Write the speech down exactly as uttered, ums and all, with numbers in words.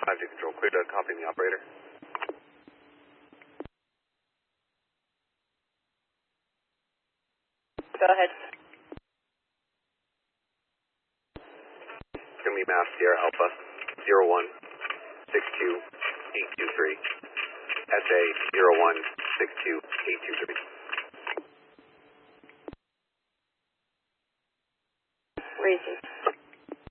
five to control, clear to copy the operator. Go ahead. It's going to be Mass Sierra Alpha zero one six two eight two three. S A zero one six two